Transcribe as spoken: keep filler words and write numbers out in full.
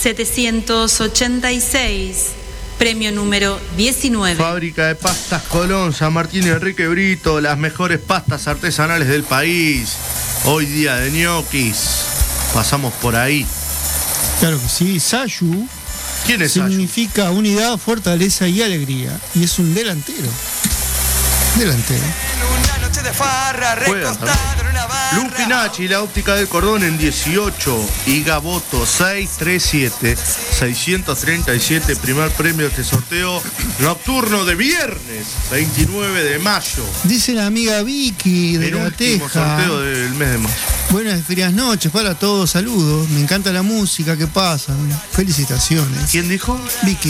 setecientos ochenta y seis, premio número diecinueve. Fábrica de Pastas Colón, San Martín y Enrique Brito, las mejores pastas artesanales del país. Hoy día de ñoquis, pasamos por ahí. Claro que sí. Sayu. ¿Quién es Sayu? Significa unidad, fortaleza y alegría. Y es un delantero. Delantero. Juegan también. Lupi Nachi, la óptica del cordón en dieciocho. Y Gaboto seiscientos treinta y siete. seiscientos treinta y siete, primer premio de este sorteo nocturno de viernes, veintinueve de mayo. Dice la amiga Vicky de El La último Teja. sorteo del mes de mayo. Buenas y frías noches para todos, saludos. Me encanta la música que pasa. Felicitaciones. ¿Quién dijo? Vicky.